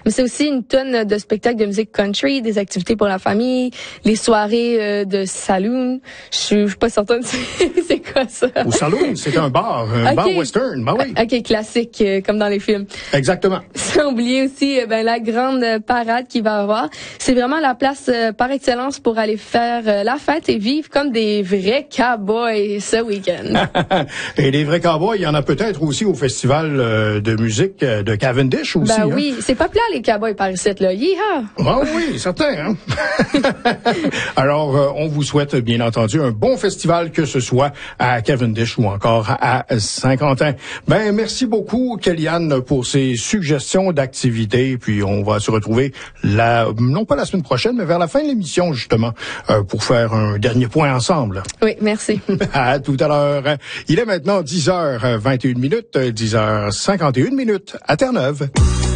Mais c'est aussi une tonne de spectacles de musique country, des activités pour la famille, les soirées de saloon. Je suis pas certaine c'est quoi ça. Au saloon, c'est un bar western. Ben oui. OK, classique, comme dans les films. Exactement. Sans oublier aussi la grande parade qu'il va avoir. C'est vraiment la place par excellence pour aller faire la fête et vivre comme des vrais cowboys ce week-end. Et les vrais cowboys, il y en a peut-être aussi au festival de musique de Cavendish aussi. Ben oui, c'est populaire les cowboys par ici, là. Yeehaw! Ah oui, certain. Hein? Alors, on vous souhaite bien entendu un bon festival, que ce soit à Cavendish ou encore à Saint-Quentin. Ben merci beaucoup, Kellyanne, pour ces suggestions d'activités. Puis on va se retrouver non pas la semaine prochaine, mais vers la fin de l'émission justement, pour faire un dernier point ensemble. Oui, merci. À tout à l'heure. Il est maintenant 10h21, 10h51 à Terre-Neuve.